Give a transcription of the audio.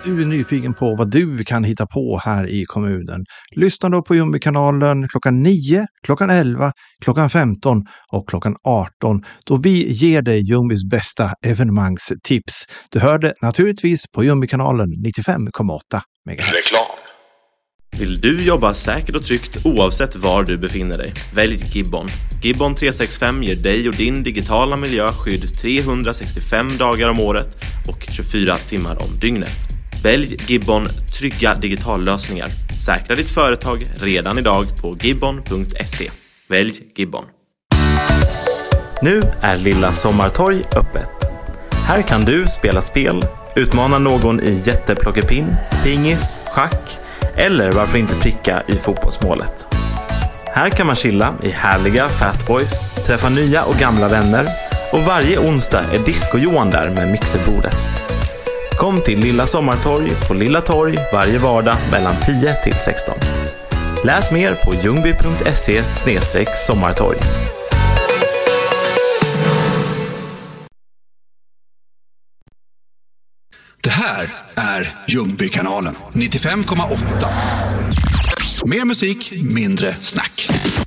du är nyfiken på vad du kan hitta på här i kommunen, lyssna då på Ljungbykanalen klockan 9, klockan 11, klockan 15 och klockan 18 då vi ger dig Ljungbys bästa evenemangstips. Du hörde naturligtvis på Ljungbykanalen 95,8 MHz. Reklam. Vill du jobba säkert och tryggt oavsett var du befinner dig? Välj Gibbon. Gibbon 365 ger dig och din digitala miljö skydd 365 dagar om året och 24 timmar om dygnet. Välj Gibbon trygga digitallösningar. Säkra ditt företag redan idag på gibbon.se. Välj Gibbon. Nu är Lilla Sommartorg öppet. Här kan du spela spel, utmana någon i jätteplockepinn, pingis, schack eller varför inte pricka i fotbollsmålet. Här kan man chilla i härliga Fatboys, träffa nya och gamla vänner och varje onsdag är Disco-Johan där med mixerbordet. Kom till Lilla Sommartorg på Lilla Torg varje vardag mellan 10 till 16. Läs mer på ljungby.se/sommartorg. Det här är Ljungbykanalen 95,8. Mer musik, mindre snack.